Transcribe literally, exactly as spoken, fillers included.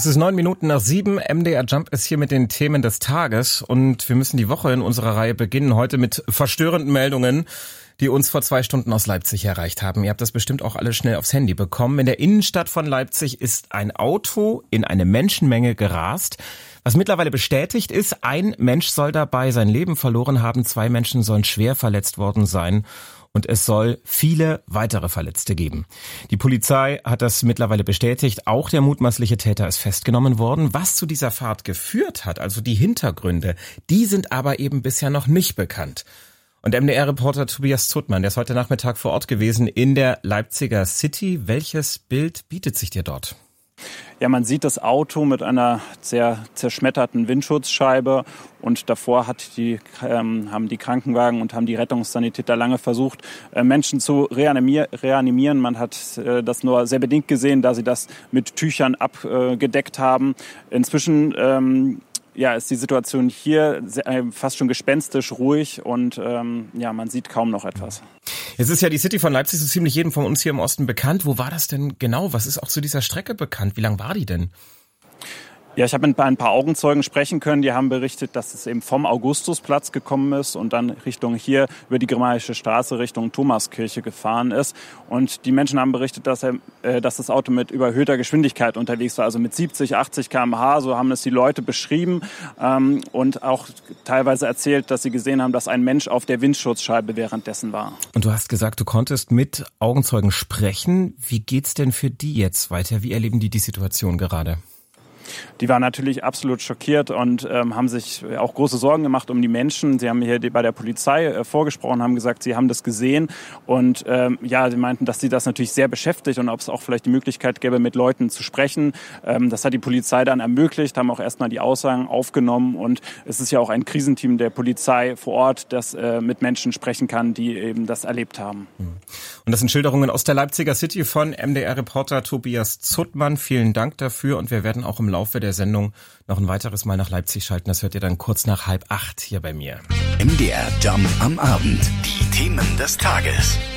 Es ist neun Minuten nach sieben. M D R Jump ist hier mit den Themen des Tages und wir müssen die Woche in unserer Reihe beginnen. Heute mit verstörenden Meldungen, die uns vor zwei Stunden aus Leipzig erreicht haben. Ihr habt das bestimmt auch alle schnell aufs Handy bekommen. In der Innenstadt von Leipzig ist ein Auto in eine Menschenmenge gerast. Was mittlerweile bestätigt ist, ein Mensch soll dabei sein Leben verloren haben. Zwei Menschen sollen schwer verletzt worden sein. Und es soll viele weitere Verletzte geben. Die Polizei hat das mittlerweile bestätigt. Auch der mutmaßliche Täter ist festgenommen worden. Was zu dieser Fahrt geführt hat, also die Hintergründe, die sind aber eben bisher noch nicht bekannt. Und M D R-Reporter Tobias Zuttmann, der ist heute Nachmittag vor Ort gewesen in der Leipziger City. Welches Bild bietet sich dir dort? Ja, man sieht das Auto mit einer sehr zerschmetterten Windschutzscheibe und davor hat die, ähm, haben die Krankenwagen und haben die Rettungssanitäter lange versucht, äh, Menschen zu reanimier- reanimieren. Man hat äh, das nur sehr bedingt gesehen, da sie das mit Tüchern abgedeckt haben. Inzwischen ähm, ja, ist die Situation hier sehr, äh, fast schon gespenstisch ruhig und ähm, ja, man sieht kaum noch etwas. Jetzt ist ja die City von Leipzig so ziemlich jedem von uns hier im Osten bekannt. Wo war das denn genau? Was ist auch zu dieser Strecke bekannt? Wie lang war die denn? Ja, ich habe mit ein paar Augenzeugen sprechen können. Die haben berichtet, dass es eben vom Augustusplatz gekommen ist und dann Richtung hier über die Grimmaische Straße Richtung Thomaskirche gefahren ist. Und die Menschen haben berichtet, dass, er, äh, dass das Auto mit überhöhter Geschwindigkeit unterwegs war, also mit siebzig, achtzig Kilometer pro Stunde. So haben es die Leute beschrieben ähm, und auch teilweise erzählt, dass sie gesehen haben, dass ein Mensch auf der Windschutzscheibe währenddessen war. Und du hast gesagt, du konntest mit Augenzeugen sprechen. Wie geht's denn für die jetzt weiter? Wie erleben die die Situation gerade? Die waren natürlich absolut schockiert und ähm, haben sich auch große Sorgen gemacht um die Menschen. Sie haben hier bei der Polizei äh, vorgesprochen, haben gesagt, sie haben das gesehen und ähm, ja, sie meinten, dass sie das natürlich sehr beschäftigt und ob es auch vielleicht die Möglichkeit gäbe, mit Leuten zu sprechen. Ähm, das hat die Polizei dann ermöglicht, haben auch erstmal die Aussagen aufgenommen und es ist ja auch ein Krisenteam der Polizei vor Ort, das äh, mit Menschen sprechen kann, die eben das erlebt haben. Und das sind Schilderungen aus der Leipziger City von M D R-Reporter Tobias Zuttmann. Vielen Dank dafür und wir werden auch im Laufe der Sendung noch ein weiteres Mal nach Leipzig schalten. Das hört ihr dann kurz nach halb acht hier bei mir. M D R Jump am Abend. Die Themen des Tages.